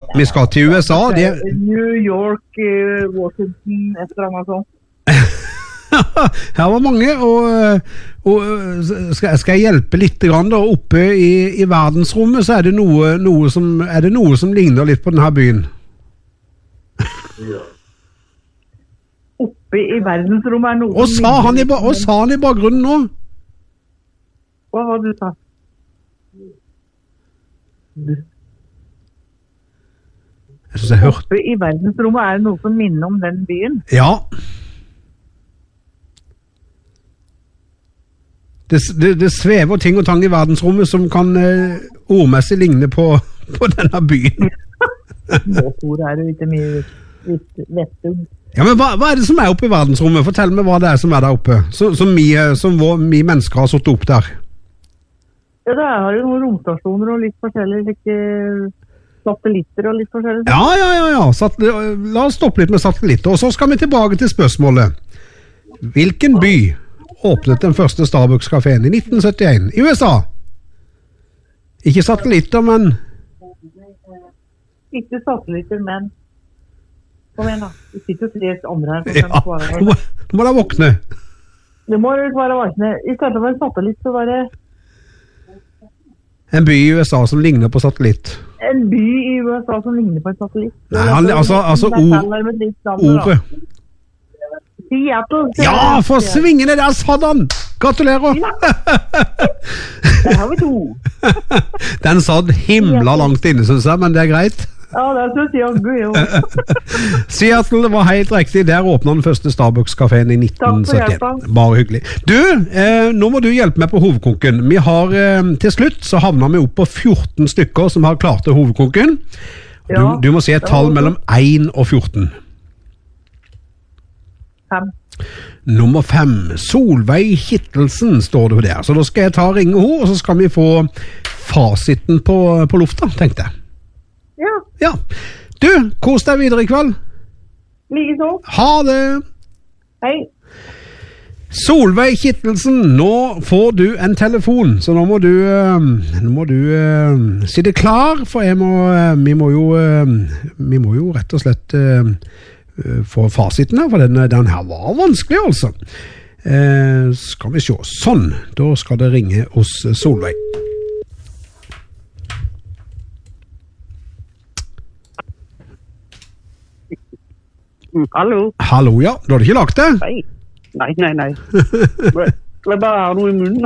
Vi skal til USA. New York, Washington, et eller annet sånt. Her var mange, og skal jeg hjelpe litt grann da, oppe i verdensrommet, så er det noe som ligner litt på denne byen. Oppe i verdensrommet er noe og sa han i bakgrunnen nå? Hva var det du sa? Oppe i verdensrommet er det noe som minner om den byen? Ja. Det svever ting og tang i verdensrommet som kan ordmessig ligne på denne byen. Nå tror jeg det ikke mye vettug. Ja, men hva er det som er oppe i verdensrommet? Fortell meg hva det er som er der oppe, som vi mennesker har satt opp der. Ja, det er jo noen romstasjoner og litt forskjellige, like satellitter og litt forskjellige. Ja. La oss stoppe litt med satellitter, og så skal vi tilbake til spørsmålet. Hvilken by åpnet den første Starbucks-kaféen i 1971 i USA? Ikke satellitter, men... Ikke satellitter, men... Kom igjen da, vi sitter jo 3 andre her. Ja, nå må da våkne. Det må jo være våkne. I stedet for en satellitt, så var det... En by i USA som ligner på satellitt. En by i USA som ligner på en satellitt. Nei, altså ordet. Seattle. Ja, for svingene der, Saddan! Gratulerer! Der har vi 2. Den satt himla langt inne, synes jeg, men det er greit. Ja, det synes jeg jo. Seattle var helt riktig. Der åpnet den første Starbucks-kaféen i 1971. Bare hyggelig. Du, nå må du hjelpe meg på hovedkonken. Vi har til slutt så havner vi opp på 14 stykker som har klart til hovedkonken. Du må si et tall mellom 1 og 14. 5. Nummer 5. Solveig Kittelsen står det der. Så da skal jeg ta og ringe henne, og så skal vi få fasiten på lufta, tenkte jeg. Ja. Du, kos deg videre i kveld. Like så. Ha det. Hei. Solveig Kittelsen, nå får du en telefon, så nå må du sitte klar, for vi må jo rett og slett få fasiten her, for den her var vanskelig altså. Skal vi se, sånn, da skal det ringe hos Solveig. Hallo. Hallo, ja. Du hadde ikke lagt det? Nei. Det bare er noe i munnen.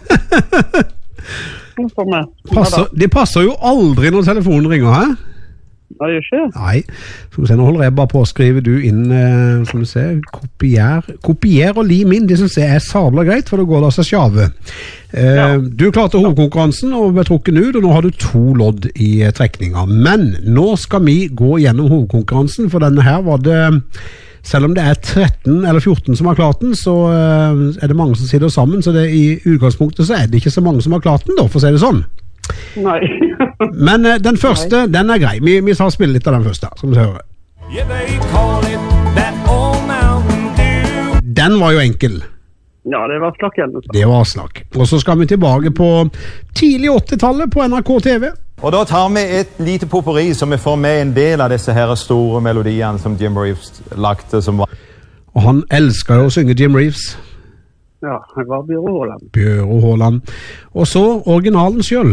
Det passer jo aldri når telefonen ringer, hæ? Nei, det gjør ikke. Nei. Skal vi se, nå holder jeg bare på å skrive du inn, skal vi se, kopier og lim inn. Det synes jeg er sabla greit, for da går det altså sjave. Du klarte hovedkonkurransen og ble trukken ut, og nå har du 2 lodd i trekninga. Men nå skal vi gå gjennom hovedkonkurransen, for denne her var det, selv om det er 13 eller 14 som har klart den, så er det mange som sitter sammen, så det, i utgangspunktet så er det ikke så mange som har klart den da, for å si det sånn. Nei. Men den første, den er grei. Vi tar spille litt av den første, som vi hører. Den var jo enkel. Ja, det var slakk igjen. Det var slakk. Og så skal vi tilbake på tidlig 80-tallet på NRK TV. Og da tar vi et lite potpourri som vi får med en del av disse her store melodiene som Jim Reeves lagte. Og han elsker jo å synge Jim Reeves. Ja, det var Bjøro Håland. Og så originalen selv.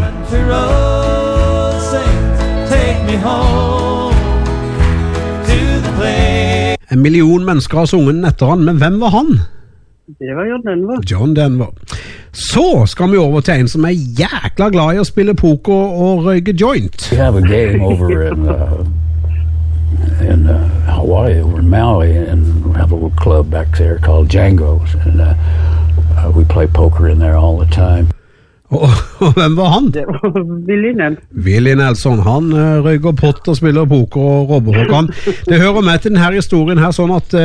En million mennesker har sunget den etter han, men hvem var han? Det var John Denver. Så skal vi over til en som er jækla glad i å spille poker og røyke joint. We have a game over in Hawaii, over in Maui, and we have a little club back there called Django's, and we play poker in there all the time. Og hvem var han? Det var Willy Nelson. Willy Nelson, han røyker pott og spiller poker og robberhåkan. Det hører med til denne historien her sånn at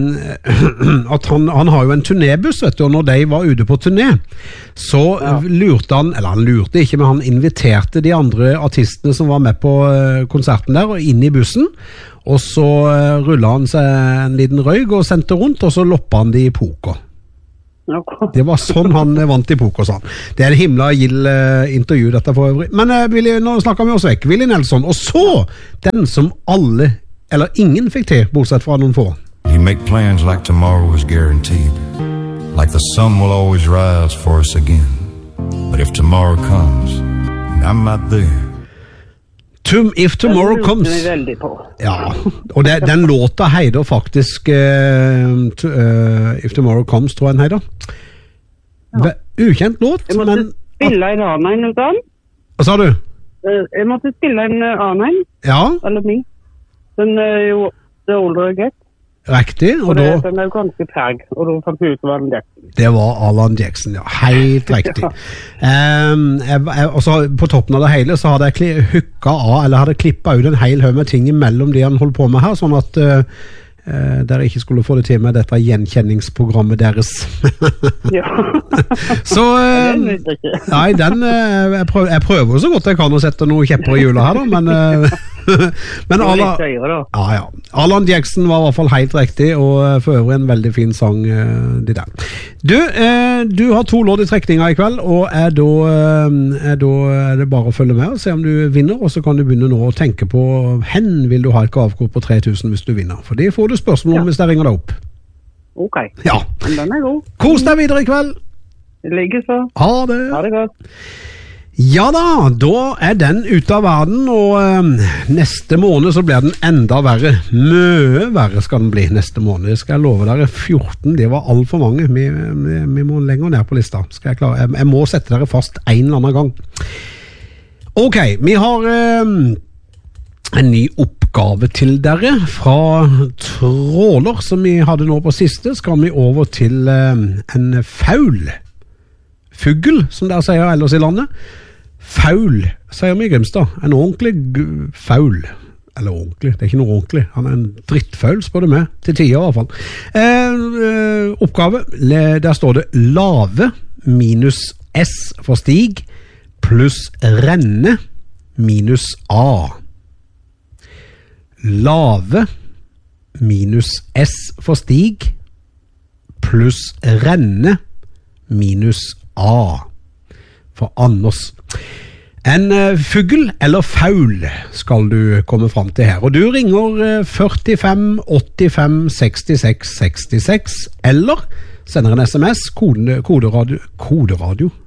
han har jo en turnébuss, vet du, og når de var ute på turné, så lurte han, eller han lurte ikke, men han inviterte de andre artistene som var med på konserten der, og inn i bussen, og så rullet han seg en liten røyk og sendte rundt, og så loppet han de i poker. Det var sånn han vant i poker, sa han. Det en himla gild intervju dette for øvrig. Men nå snakker vi oss vekk. Willie Nelson, og så den som alle, eller ingen fikk til, bortsett fra noen få. You make plans like tomorrow is guaranteed. Like the sun will always rise for us again. But if tomorrow comes, and I'm not there. If Tomorrow Comes. Den er veldig på. Ja, og den låta heider faktisk If Tomorrow Comes, tror jeg den heider. Ukjent låt, Jeg måtte spille en annen ut av den. Hva sa du? Jeg måtte spille en annen, Ja, eller min. Den er jo The Older I Get. riktig, og Den da er jo ganske treg, og da fant vi ut hva den Jackson. det var Alan Jackson, ja, helt riktig. Og så på toppen av det hele så hadde jeg hooka av, eller hadde klippet ut en hel høy med ting imellom de han holdt på med her, sånn at dere ikke skulle få det til med dette gjenkjenningsprogrammet deres. Ja. Så nei, jeg prøver så godt jeg kan å sette noen kjepper i hjulet her da, men Alan Jackson var i hvert fall helt riktig, og for øvrig en veldig fin sang, de der. Du har 2 låt i trekninga i kveld, og er det bare å følge med og se om du vinner, og så kan du begynne nå å tenke på hen vil du ha et gavekort på 3000 hvis du vinner, for det får du spørsmål om hvis jeg ringer deg opp. Ok, ja. Men den er god. Kos deg videre i kveld. Det ligger så. Ha det. Ha det godt. Ja da er den ute av verden, og neste måned så blir den enda verre. Mye verre skal den bli neste måned. Skal jeg love dere, 14, det var alt for mange. Vi må lenger ned på lista. Skal jeg klare? Jeg må sette dere fast en eller annen gang. Ok, vi har en ny oppgave til dere fra tråler som vi hadde nå på siste. Skal vi over til en fugl, som dere sier ellers i landet. Faul, sier vi i Grimstad. En ordentlig faul. Eller ordentlig, det er ikke noe ordentlig. Han er en drittfaul, spør du meg. Til 10 i hvert fall. Oppgave, der står det lave minus S for stig pluss renne minus A. Lave minus S for stig pluss renne minus A for Anders. En fugl eller faul skal du komme frem til her, og du ringer 45 85 66 66 eller sender en SMS, koderadio.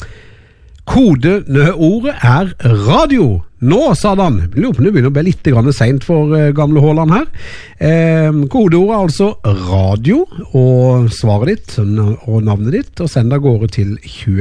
Kodeordet er radio. Nå, sa han. Lurer på, det begynner å bli litt sent for gamle Håland her. Kodeordet er altså radio, og svaret ditt og navnet ditt, og send av gårde til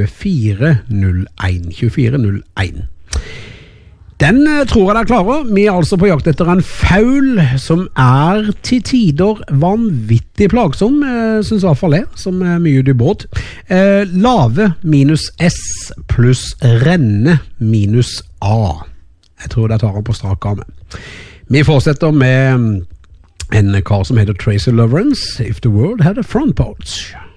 2401. 2401. Den tror jeg dere klarer. Vi er altså på jakt etter en faul som er til tider vanvittig plagsom, synes i hvert fall jeg, som er mye dybråd. Lave minus S pluss renne minus A. Jeg tror det tar han på strak arme. Vi fortsetter med en kar som heter Tracy Lawrence, If the World Had a Front Porch.